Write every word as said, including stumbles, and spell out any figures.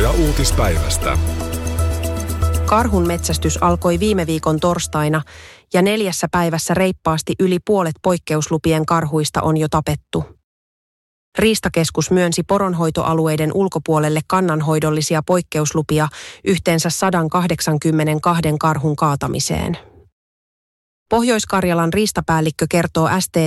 Tietoja uutispäivästä. Karhun metsästys alkoi viime viikon torstaina ja neljässä päivässä reippaasti yli puolet poikkeuslupien karhuista on jo tapettu. Riistakeskus myönsi poronhoitoalueiden ulkopuolelle kannanhoidollisia poikkeuslupia yhteensä sata kahdeksankymmentäkaksi karhun kaatamiseen. Pohjois-Karjalan riistapäällikkö kertoo S T